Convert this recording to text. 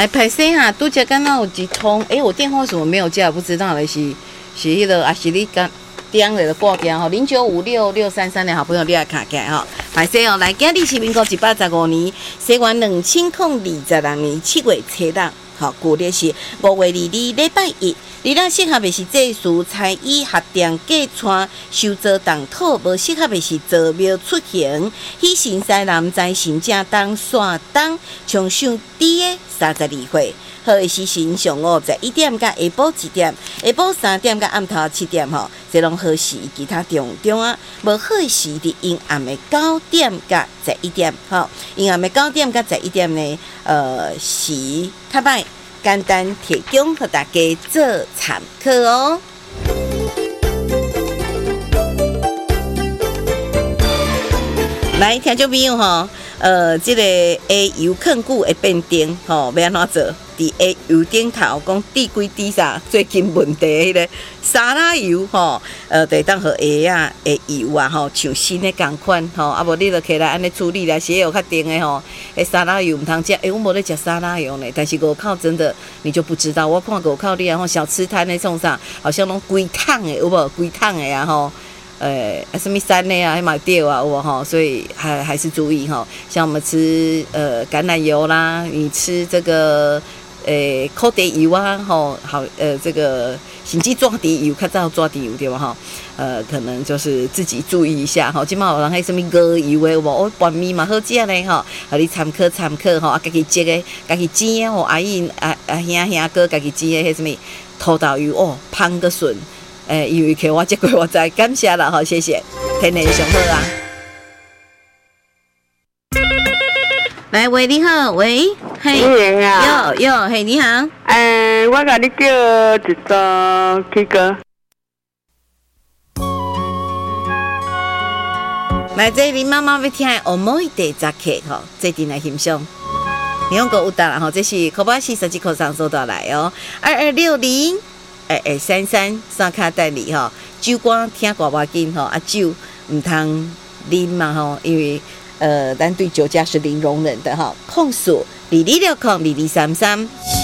来拍摄哈，拄则刚刚有一通，我电话为什么没有叫？不知道的是迄个，还是你刚点了挂件吼，095663的好朋友你来卡起来吼，拍摄哦，来，今日是民国115年，西元2026年7月7日，好，旧历是5月22礼拜一。你若适合的是祭祀、彩衣、合订、过川、修造动土，无适合的是造庙出行。喜神西南在神正东、山东，从上低的32岁。好的时辰上午11点到下晡1点，下晡3点到暗头7点吼，这拢好时。其他中啊，无好的时伫阴暗的9点到11点，吼，阴暗的9点到11点呢，时较歹。简单提供给大家做参考哦。来，听众朋友吼，这个下油坑骨会变灯吼，要安怎做？伫下油顶头讲滴几滴啥？最近问题迄个沙拉油吼，得当和下啊的油啊吼，像新的共款吼，啊无你就起来安尼处理来，血有较定的吼，沙拉油唔通食，我无咧食沙拉油呢，但是五口真的你就不知道，我看五口你啊吼，小吃摊咧创啥，好像拢规桶的有无？规桶的啊吼。什么山的啊，还买掉啊，我哈，所以还是注意哈。像我们吃橄榄油啦，你吃这个烤地油啊，吼好这个甚至抓地油，较早抓地油对吧哈？可能就是自己注意一下哈。今嘛有人还什么鹅油的，我拌面嘛好食嘞哈，互你参考哈，啊，家己煎的，家己煎的吼，阿姨兄哥家己煎的迄什么土豆油哦，芳个顺。因为给我这个我知，感谢了哈，谢谢，天然上好啊。来，喂，你好，喂，嘿，哟，嘿，你好， 我甲你叫一首K歌。 来，这里妈妈要听《思い出ザケ》吼，这阵来欣赏。你用个有答啦吼，这是可巴西手机口上收到来哦，22602233刷卡代理吼，酒馆听歌无紧吼，啊酒唔通啉嘛吼，因为咱对酒驾是零容忍的哈，控诉22602233。